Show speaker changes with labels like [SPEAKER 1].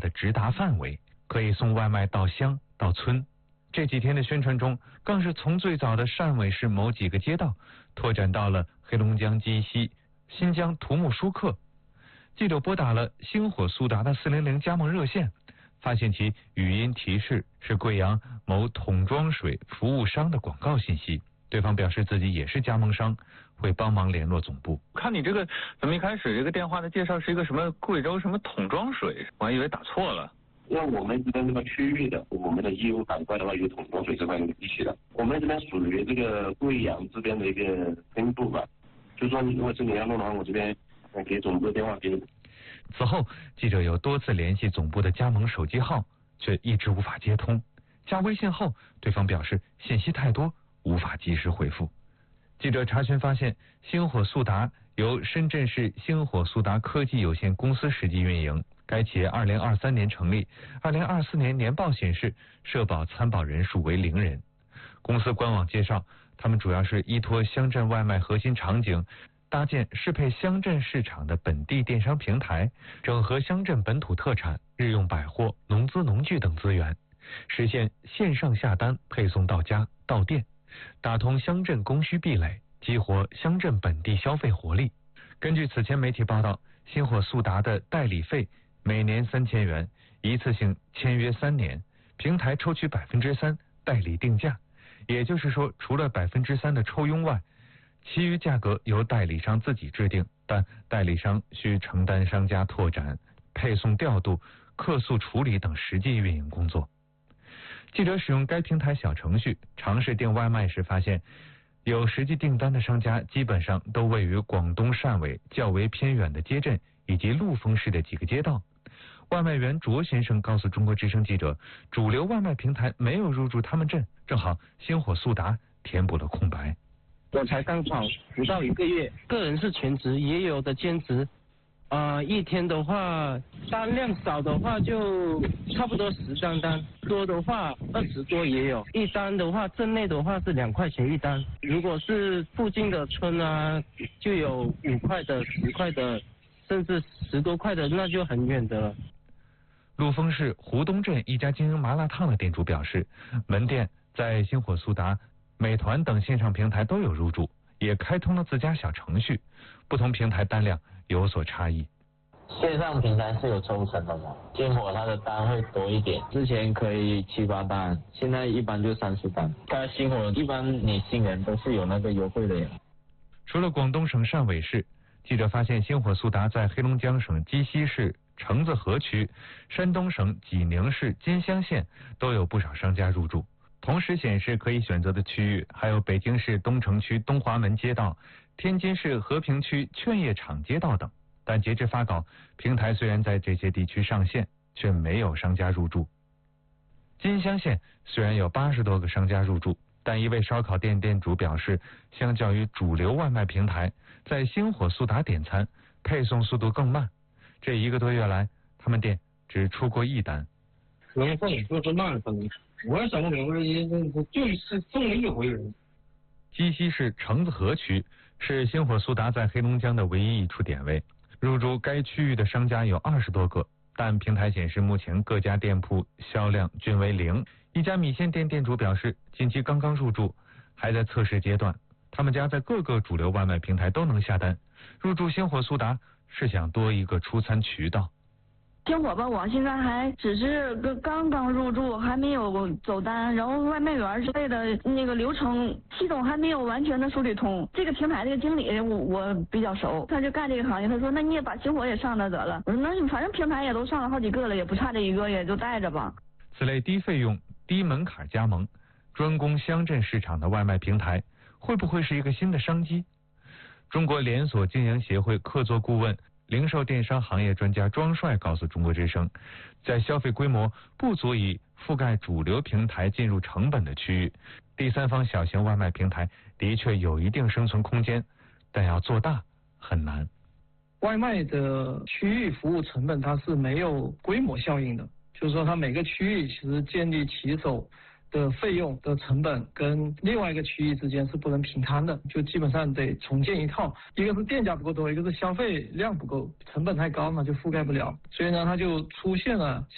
[SPEAKER 1] 的直达范围，可以送外卖到乡到村。这几天的宣传中，更是从最早的汕尾市某几个街道，拓展到了黑龙江鸡西、新疆土木舒克。记者拨打了星火速达的400加盟热线，发现其语音提示是贵阳某桶装水服务商的广告信息。对方表示自己也是加盟商，会帮忙联络总部。
[SPEAKER 2] 看你这个怎么一开始这个电话的介绍是一个什么贵州什么桶装水，我还以为打错了。
[SPEAKER 3] 因为我们这边这个区域的，我们的业务板块的话有桶装水这块地区的，我们这边属于这个贵阳这边的一个分部吧。就说如果是你要弄的话，我这边给总部的电话给你。
[SPEAKER 1] 此后，记者有多次联系总部的加盟手机号，却一直无法接通。加微信后，对方表示信息太多，无法及时回复。记者查询发现，星火速达由深圳市星火速达科技有限公司实际运营。该企业2023年成立，2024年年报显示社保参保人数为0人。公司官网介绍，他们主要是依托乡镇外卖核心场景，搭建适配乡镇市场的本地电商平台，整合乡镇本土特产、日用百货、农资农具等资源，实现线上下单配送到家到店，打通乡镇供需壁垒，激活乡镇本地消费活力。根据此前媒体报道，星火速达的代理费每年3000元，一次性签约3年，平台抽取3%代理定价，也就是说，除了3%的抽佣外，其余价格由代理商自己制定，但代理商需承担商家拓展、配送调度、客诉处理等实际运营工作。记者使用该平台小程序尝试订外卖时发现，有实际订单的商家基本上都位于广东汕尾较为偏远的街镇以及陆丰市的几个街道。外卖员卓先生告诉中国之声记者，主流外卖平台没有入驻他们镇，正好星火速达填补了空白。
[SPEAKER 4] 我才刚跑不到1个月，个人是全职，也有的兼职。一天的话，单量少的话就差不多10张单，多的话20多也有。一单的话，镇内的话是2块钱一单，如果是附近的村啊，就有5块的、10块的，甚至10多块的，那就很远的了。
[SPEAKER 1] 陆丰市湖东镇一家经营麻辣烫的店主表示，门店在星火速达、美团等线上平台都有入驻，也开通了自家小程序，不同平台单量有所差异。
[SPEAKER 5] 线上平台是有抽成的嘛？星火它的单会多一点，之前可以7、8单，现在一般就30单。它星火一般你新人都是有那个优惠的呀。
[SPEAKER 1] 除了广东省汕尾市，记者发现星火速达在黑龙江省鸡西市橙子河区、山东省济宁市金乡县都有不少商家入驻。同时显示可以选择的区域还有北京市东城区东华门街道、天津市和平区劝业场街道等。但截至发稿，平台虽然在这些地区上线，却没有商家入驻。金乡县虽然有80多个商家入驻，但一位烧烤店店主表示，相较于主流外卖平台，在星火速达点餐配送速度更慢。这1个多月来，他们店只出过1单。
[SPEAKER 4] 能送就是慢送，我也想不明白，就是送了1回。
[SPEAKER 1] 鸡西市橙子河区是星火速达在黑龙江的唯一一处点位，入驻该区域的商家有20多个，但平台显示目前各家店铺销量均为0。一家米线店店主表示，近期刚刚入驻，还在测试阶段。他们家在各个主流外卖平台都能下单，入驻星火速达是想多一个出餐渠道。
[SPEAKER 6] 星火吧，我现在还只是刚刚入驻，还没有走单，然后外卖员之类的那个流程系统还没有完全的梳理通。这个平台这个经理我比较熟，他就干这个行业，他说那你也把星火也上了得了。我说那反正平台也都上了好几个了，也不差这1个，也就带着吧。
[SPEAKER 1] 此类低费用、低门槛加盟、专攻乡镇市场的外卖平台，会不会是一个新的商机？中国连锁经营协会客座顾问、零售电商行业专家庄帅告诉中国之声，在消费规模不足以覆盖主流平台进入成本的区域，第三方小型外卖平台的确有一定生存空间，但要做大很难。
[SPEAKER 7] 外卖的区域服务成本它是没有规模效应的，就是说它每个区域其实建立骑手的费用的成本跟另外一个区域之间是不能平摊的，就基本上得重建一套，一个是店家不够多，一个是消费量不够，成本太高嘛，就覆盖不了，所以呢它就出现了